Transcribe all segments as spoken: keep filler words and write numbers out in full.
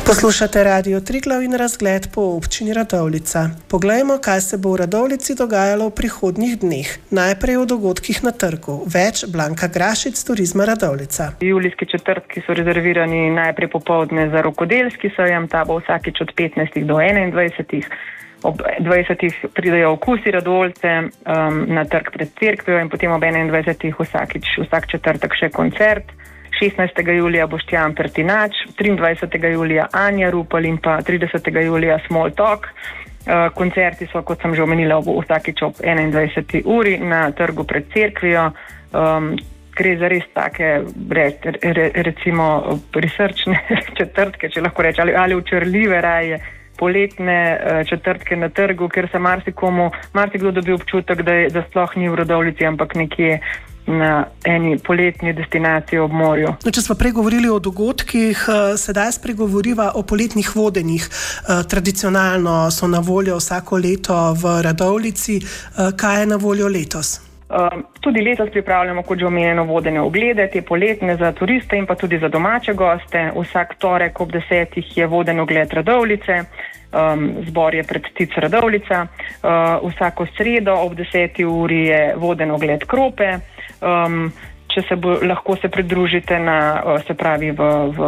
Poslušate Radio Triglav in razgled po občini Radovljica. Poglejmo, kaj se bo v Radovljici dogajalo v prihodnjih dneh. Najprej o dogodkih na trgu. Več Blanka Grašic, Turizma Radovljica. Julijski četrtki so rezervirani najprej popoldne za rokodelski sejem, ta bo vsakič od petnajstih do enaindvajsetih. Ob dvajsetih pridejo Okusi Radovljice um, na trg pred cerkvijo in potem ob enaindvajsetih vsakič, vsak četrtek še koncert. šestnajstega julija Boštjan Pertinač, triindvajsetega julija Anja Rupel in pa tridesetega julija Small Talk. Uh, koncerti so, kot sem že omenila, vsakič ob enaindvajseti uri na trgu pred cerkvijo. Um, gre za res take, re, re, recimo, prisrčne četrtke, če lahko rečem, ali, ali učrljive raje, poletne uh, četrtke na trgu, ker se marsikomu, marsikdo dobi občutek, da, je, da sploh ni v Radovljici, ampak nekje na eni poletni destinaciji ob morju. No, če smo prej govorili o dogodkih, sedaj spregovoriva o poletnih vodenjih. Tradicionalno so na voljo vsako leto v Radovljici. Kaj je na voljo letos? Tudi letos pripravljamo, kot že omenjeno, vodene oglede, te poletne za turiste in pa tudi za domače goste. Vsak torek ob desetih je voden ogled Radovljice. Um, zbor je pred Tic Radovljica. Uh, vsako sredo ob deseti uri je voden ogled Krope. Um, če se bo, lahko se pridružite na, se pravi, v, v,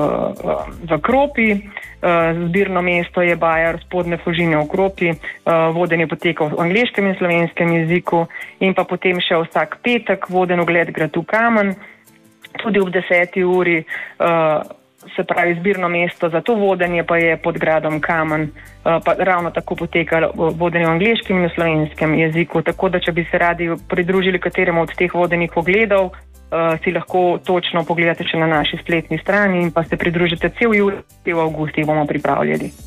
v Kropi. Uh, zbirno mesto je Bajar Spodnje Fužine v Kropi. Uh, voden je potekal v angleškem in slovenskem jeziku. In pa potem še vsak petek voden ogled Gradu Kamen. Tudi ob deseti uri uh, se pravi, zbirno mesto za to vodenje pa je pod Gradom Kamen, pa ravno tako poteka vodenje v angleškem in v slovenskem jeziku, tako da če bi se radi pridružili kateremu od teh vodenih ogledov, si lahko točno pogledate še na naši spletni strani in pa se pridružite cel julij, cel avgust jih bomo pripravljali.